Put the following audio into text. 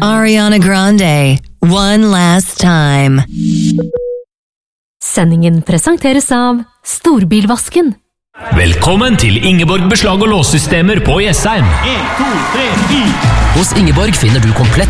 Ariana Grande, One Last Time. Sendingen presenteres av Storbilvasken. Velkommen til Ingeborg Beslag og låssystemer på Jessheim. 1, 2, 3, 4. Hos Ingeborg finner du komplett